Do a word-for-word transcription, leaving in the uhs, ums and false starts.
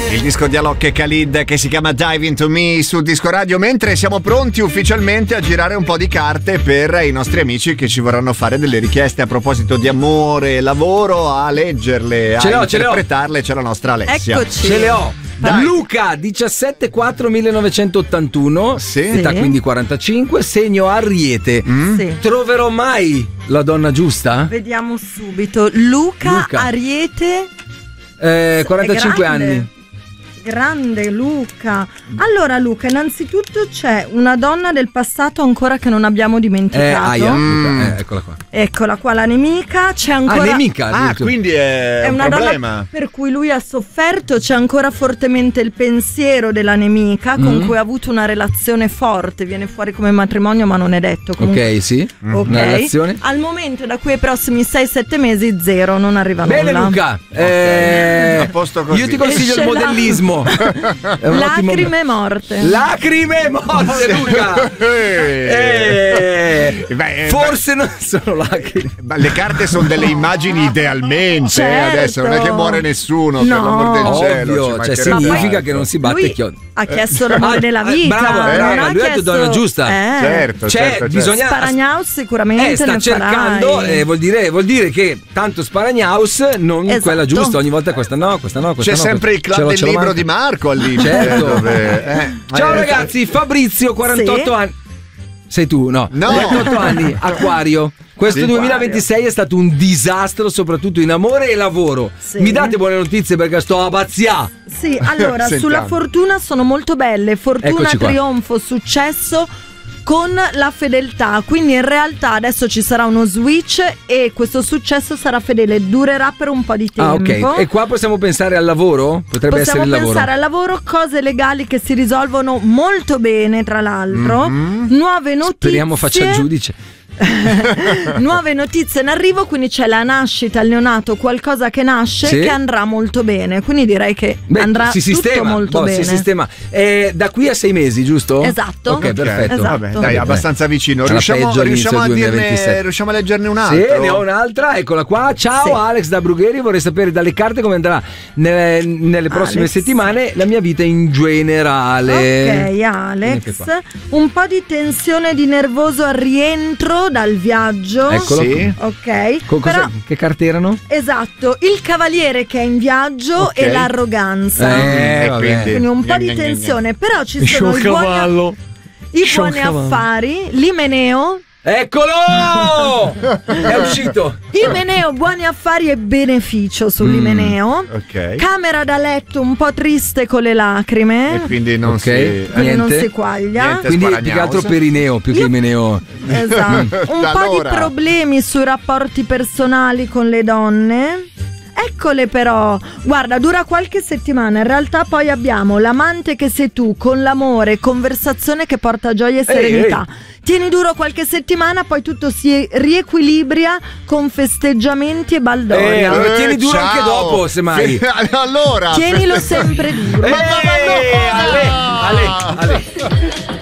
Il disco di Alok e Khalid che si chiama Dive Into Me su Disco Radio, mentre siamo pronti ufficialmente a girare un po' di carte per i nostri amici che ci vorranno fare delle richieste a proposito di amore, lavoro, a leggerle, ce a l'ho, interpretarle. C'è la nostra Alessia. Eccoci. Ce le ho. Dai. Luca diciassette quattro millenovecentottantuno, Sì. età quindi quarantacinque, segno Ariete. Mm? Sì. Troverò mai la donna giusta? Vediamo subito. Luca, Luca. Ariete. Eh, quarantacinque È grande. anni. Grande Luca. Allora Luca, innanzitutto c'è una donna del passato ancora che non abbiamo Eh, dimenticato. aia, Mm. Luca, eh, eccola qua. Eccola qua la nemica. C'è ancora Ah, nemica. Ah, addirittura. quindi è, È un una problema. donna per cui lui ha sofferto, c'è ancora fortemente il pensiero della nemica con Mm. cui ha avuto una relazione forte, viene fuori come matrimonio ma non è detto. Comunque, Ok, sì. ok. Una relazione. Al momento da qui ai prossimi sei sette mesi zero, non arriva Bene nulla. Luca, eh, A posto così. io ti consiglio Esce il là. modellismo. È un ottimo- Lacrime morte. Lacrime morte Luca. Eh, Beh, forse non sono lacrime. Ma le carte sono delle immagini idealmente, eh, Certo. adesso non è che muore nessuno, per No. l'amor del cielo. Ovvio, ci cioè mancherebbe significa altro. che non si batte Lui chiodo. ha chiesto l'amore Ah, della eh, vita. bravo, non bravo, ha lui ha detto chiesto- donna giusta. Eh. Certo, Cioè, certo, certo. bisogna Sparagnaus sicuramente Eh, sta ne cercando, farai. eh, vuol, dire, vuol dire che tanto Sparagnaus non Esatto. quella giusta, ogni volta questa no, questa no, questa C'è no. sempre il Ce l'ho, club del ce l'ho libro manca. di Marco al limite. Certo. dove- eh, Ciao eh, ragazzi, Fabrizio, quarantotto Sì. anni. Sei tu, no? No. quarantotto anni, Acquario. Questo Sì. duemilaventisei è stato un disastro, soprattutto in amore e lavoro. Sì. Mi date buone notizie perché sto a pazzia. Sì, allora Sentiamo. sulla fortuna sono molto belle. Fortuna, Eccoci qua. trionfo, successo con la fedeltà. Quindi in realtà adesso ci sarà uno switch e questo successo sarà fedele, durerà per un po' di tempo. Ah, ok. E qua possiamo pensare al lavoro? Potrebbe Possiamo essere il lavoro. pensare al lavoro, cose legali che si risolvono molto bene, tra l'altro. Mhm. Nuove notizie. Speriamo faccia il giudice. Nuove notizie in arrivo, quindi c'è la nascita, il neonato, qualcosa che nasce Sì. che andrà molto bene. Quindi direi che Beh, andrà si tutto sistema, molto boh, bene. si sistema. Eh, da qui a sei mesi, giusto? Esatto. Ok, perfetto. Esatto. Vabbè, dai, abbastanza vicino. Sarà Riusciamo, peggio riusciamo, a all'inizio del dirne, duemilaventisette. riusciamo a leggerne un Sì, altro? ne ho un'altra, eccola qua. Ciao Sì. Alex da Brugheri, vorrei sapere dalle carte come andrà nelle, nelle prossime Alex. settimane la mia vita in generale. Ok, Vieni Alex, qua. un po' di tensione di nervoso al rientro dal viaggio. Eccolo. Sì. Ok, Co- cosa- però che carte erano? esatto, il cavaliere che è in viaggio Ok. e l'arroganza. Eh, E vabbè. quindi- Quindi un po' di Gna, gna, gna, gna. tensione, però ci sono i buoni, i Sciò buoni cavallo. affari, l'Imeneo. Eccolo! È uscito. Imeneo, buoni affari e beneficio sull'Imeneo. Ok. Camera da letto un po' triste con le lacrime. E quindi non Ok. si... eh, Quindi non niente. si quaglia. Niente. Quindi Sparagnaus. più che altro Perineo più che Io- Imeneo. Esatto. Un po' Allora. di problemi sui rapporti personali con le donne. Eccole però, guarda, dura qualche settimana, in realtà poi abbiamo l'amante che sei tu, con l'amore, conversazione che porta gioia e serenità. Tieni duro qualche settimana, poi tutto si riequilibria con festeggiamenti e Eh, baldoria. allora tieni duro ciao. anche dopo, semmai. Fe- allora Tienilo sempre duro. Eh, Ale, Ale, Ale.